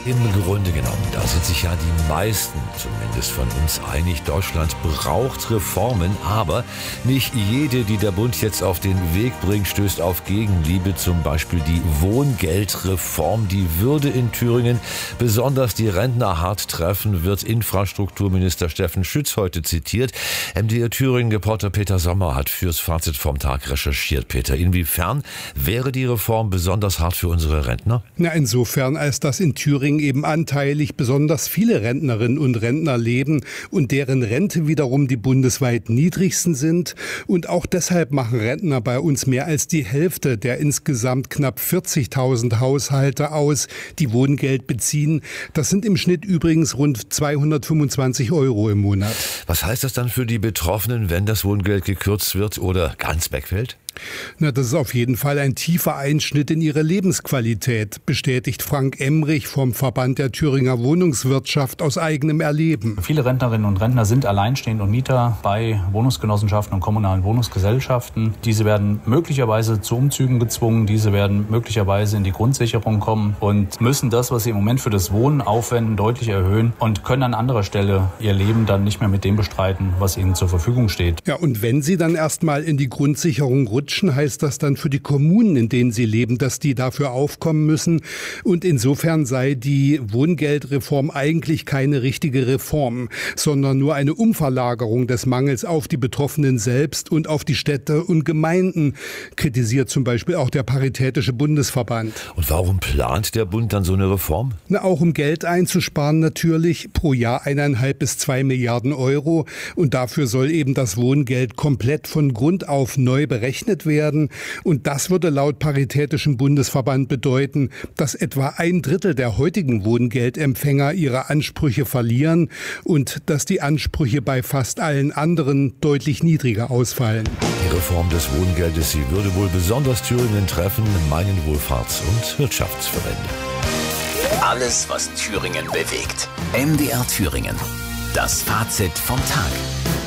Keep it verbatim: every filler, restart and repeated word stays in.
Im Grunde genommen, da sind sich ja die meisten, zumindest von uns, einig, Deutschland braucht Reformen, aber nicht jede, die der Bund jetzt auf den Weg bringt, stößt auf Gegenliebe, zum Beispiel die Wohngeldreform. Die würde in Thüringen besonders die Rentner hart treffen, wird Infrastrukturminister Steffen Schütz heute zitiert. M D R Thüringen-Reporter Peter Sommer hat fürs Fazit vom Tag recherchiert. Peter, inwiefern wäre die Reform besonders hart für unsere Rentner? Na, insofern, als das in Thüringen eben anteilig besonders viele Rentnerinnen und Rentner leben und deren Rente wiederum die bundesweit niedrigsten sind. Und auch deshalb machen Rentner bei uns mehr als die Hälfte der insgesamt knapp vierzigtausend Haushalte aus, die Wohngeld beziehen. Das sind im Schnitt übrigens rund zweihundertfünfundzwanzig Euro im Monat. Was heißt das dann für die Betroffenen, wenn das Wohngeld gekürzt wird oder ganz wegfällt? Na, das ist auf jeden Fall ein tiefer Einschnitt in ihre Lebensqualität, bestätigt Frank Emrich vom Verband der Thüringer Wohnungswirtschaft aus eigenem Erleben. Viele Rentnerinnen und Rentner sind alleinstehend und Mieter bei Wohnungsgenossenschaften und kommunalen Wohnungsgesellschaften. Diese werden möglicherweise zu Umzügen gezwungen, diese werden möglicherweise in die Grundsicherung kommen und müssen das, was sie im Moment für das Wohnen aufwenden, deutlich erhöhen und können an anderer Stelle ihr Leben dann nicht mehr mit dem bestreiten, was ihnen zur Verfügung steht. Ja, und wenn sie dann erstmal in die Grundsicherung rutschen, heißt das dann für die Kommunen, in denen sie leben, dass die dafür aufkommen müssen. Und insofern sei die Wohngeldreform eigentlich keine richtige Reform, sondern nur eine Umverlagerung des Mangels auf die Betroffenen selbst und auf die Städte und Gemeinden, kritisiert zum Beispiel auch der Paritätische Bundesverband. Und warum plant der Bund dann so eine Reform? Na, auch um Geld einzusparen natürlich, pro Jahr eineinhalb bis zwei Milliarden Euro. Und dafür soll eben das Wohngeld komplett von Grund auf neu berechnet werden. Und das würde laut Paritätischem Bundesverband bedeuten, dass etwa ein Drittel der heutigen Wohngeldempfänger ihre Ansprüche verlieren und dass die Ansprüche bei fast allen anderen deutlich niedriger ausfallen. Die Reform des Wohngeldes, sie würde wohl besonders Thüringen treffen, meinen Wohlfahrts- und Wirtschaftsverbände. Alles, was Thüringen bewegt. M D R Thüringen. Das Fazit vom Tag.